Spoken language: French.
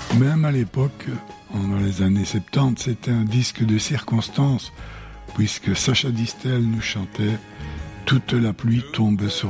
Même à l'époque, dans les années 70, c'était un disque de circonstance, puisque Sacha Distel nous chantait « Toute la pluie tombe sur moi ».